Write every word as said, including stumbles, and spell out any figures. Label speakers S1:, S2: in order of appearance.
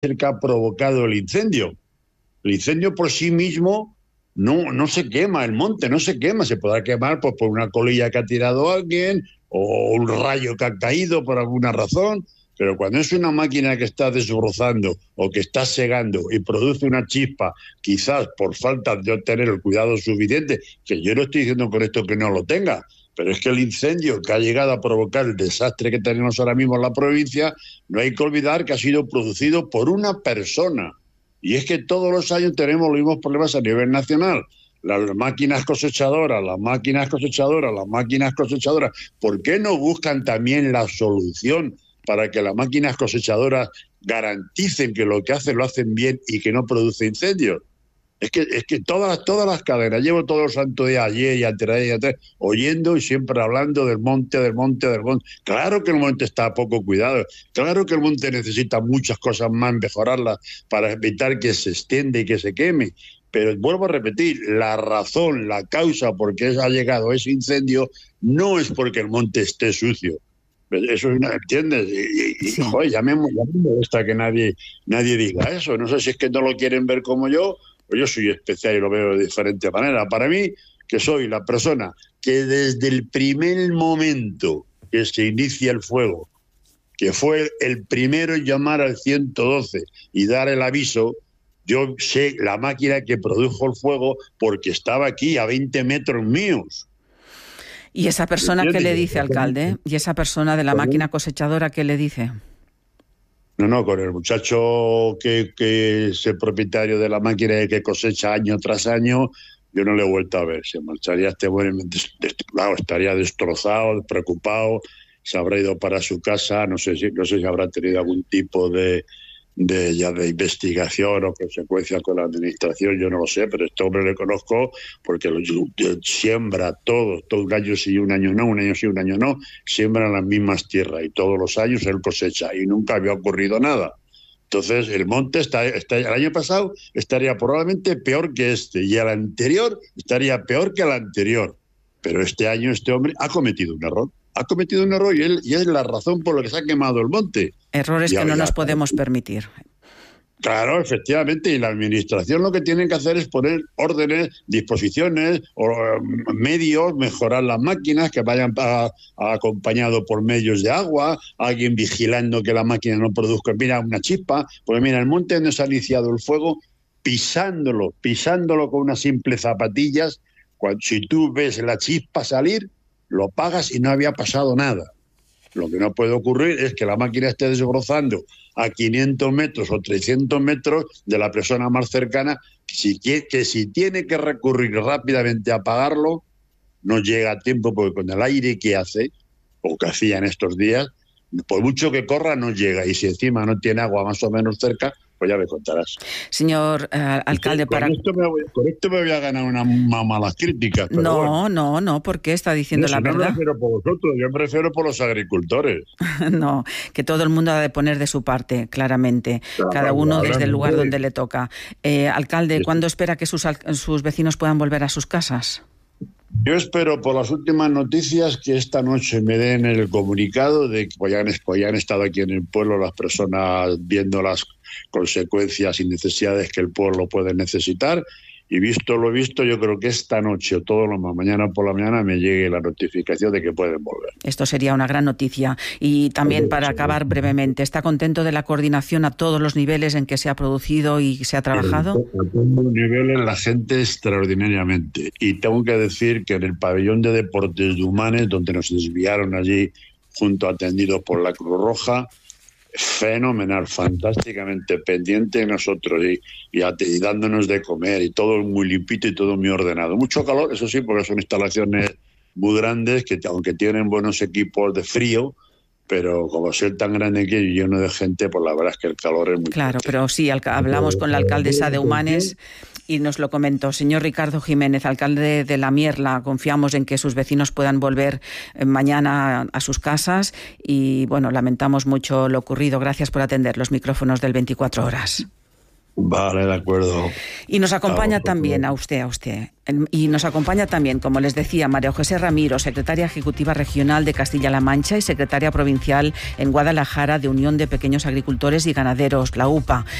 S1: el que ha provocado el incendio. El incendio por sí mismo no, no se quema, el monte no se quema, se podrá quemar pues, por una colilla que ha tirado alguien o un rayo que ha caído por alguna razón, pero cuando es una máquina que está desbrozando o que está segando y produce una chispa, quizás por falta de tener el cuidado suficiente, que yo no estoy diciendo con esto que no lo tenga, pero es que el incendio que ha llegado a provocar el desastre que tenemos ahora mismo en la provincia, no hay que olvidar que ha sido producido por una persona. Y es que todos los años tenemos los mismos problemas a nivel nacional. Las máquinas cosechadoras, las máquinas cosechadoras, las máquinas cosechadoras. ¿Por qué no buscan también la solución para que las máquinas cosechadoras garanticen que lo que hacen lo hacen bien y que no produce incendios? Es que, es que todas, todas las cadenas, llevo todo el santo día ayer y antes de ayer, y antes, oyendo y siempre hablando del monte, del monte, del monte. Claro que el monte está poco cuidado, claro que el monte necesita muchas cosas más, mejorarlas para evitar que se extienda y que se queme. Pero vuelvo a repetir, la razón, la causa por qué ha llegado ese incendio no es porque el monte esté sucio. Eso es una, ¿entiendes? Y, y sí. Joder, ya me, ya me molesta que nadie, nadie diga eso. No sé si es que no lo quieren ver como yo, pero yo soy especial y lo veo de diferente manera. Para mí, que soy la persona que desde el primer momento que se inicia el fuego, que fue el primero en llamar al ciento doce y dar el aviso, yo sé la máquina que produjo el fuego porque estaba aquí a veinte metros míos.
S2: ¿Y esa persona qué le dice, alcalde? ¿Y esa persona de la máquina cosechadora qué le dice?
S1: No, no, con el muchacho que, que es el propietario de la máquina y que cosecha año tras año, yo no le he vuelto a ver. Se marcharía este bueno, claro, estaría destrozado, preocupado, se habrá ido para su casa, no sé si, no sé si habrá tenido algún tipo de, de ya de investigación o consecuencia con la administración, yo no lo sé, pero este hombre le conozco porque lo, siembra todo, todo un año sí, un año no, un año sí, un año no, siembra en las mismas tierras y todos los años él cosecha y nunca había ocurrido nada. Entonces el monte está, está el año pasado estaría probablemente peor que este y el anterior estaría peor que el anterior, pero este año este hombre ha cometido un error. Ha cometido un error y, él, y es la razón por la que se ha quemado el monte.
S2: Errores y que no nos podemos permitir.
S1: Claro, efectivamente, y la administración lo que tiene que hacer es poner órdenes, disposiciones, o, um, medios, mejorar las máquinas, que vayan a, a, acompañado por medios de agua, alguien vigilando que la máquina no produzca, mira, una chispa, porque mira, el monte donde se ha iniciado el fuego, pisándolo, pisándolo con unas simples zapatillas, cuando, si tú ves la chispa salir, lo pagas y no había pasado nada. Lo que no puede ocurrir es que la máquina esté desbrozando a quinientos metros o trescientos metros de la persona más cercana, si, que si tiene que recurrir rápidamente a apagarlo, no llega a tiempo, porque con el aire que hace, o que hacía en estos días, por mucho que corra no llega, y si encima no tiene agua más o menos cerca, pues ya me contarás.
S2: Señor uh, alcalde,
S1: con
S2: para...
S1: Esto me voy, con esto me voy a ganar una, una malas críticas. Pero
S2: no,
S1: bueno.
S2: no, no, porque está diciendo
S1: no,
S2: la
S1: si
S2: verdad.
S1: No me refiero por vosotros, yo me refiero por los agricultores.
S2: No, que todo el mundo ha de poner de su parte, claramente. Claro, cada uno claro, desde el lugar donde le toca. Eh, alcalde, sí. ¿Cuándo espera que sus, sus vecinos puedan volver a sus casas?
S1: Yo espero, por las últimas noticias, que esta noche me den el comunicado de que pues ya, han, pues ya han estado aquí en el pueblo las personas viendo las consecuencias y necesidades que el pueblo puede necesitar, y visto lo visto, yo creo que esta noche o todo lo más mañana por la mañana me llegue la notificación de que pueden volver.
S2: Esto sería una gran noticia. Y también, para acabar brevemente, ¿está contento de la coordinación a todos los niveles en que se ha producido y se ha trabajado?
S1: A todos los niveles la gente extraordinariamente. Y tengo que decir que en el pabellón de deportes de Humanes, donde nos desviaron allí junto atendidos por la Cruz Roja, fenomenal, fantásticamente pendiente de nosotros y, y, y dándonos de comer, y todo muy limpito y todo muy ordenado. Mucho calor, eso sí, porque son instalaciones muy grandes que aunque tienen buenos equipos de frío, pero como ser tan grande que y lleno de gente, pues la verdad es que el calor es muy
S2: claro,
S1: fuerte.
S2: Pero sí, hablamos con la alcaldesa de Humanes y nos lo comentó. Señor Ricardo Jiménez, alcalde de La Mierla, confiamos en que sus vecinos puedan volver mañana a sus casas y, bueno, lamentamos mucho lo ocurrido. Gracias por atender los micrófonos del veinticuatro horas.
S1: Vale, de acuerdo.
S2: Y nos acompaña
S1: Claro,
S2: también a usted, a usted. Y nos acompaña también, como les decía, María José Ramiro, secretaria ejecutiva regional de Castilla-La Mancha y secretaria provincial en Guadalajara de Unión de Pequeños Agricultores y Ganaderos, la U P A.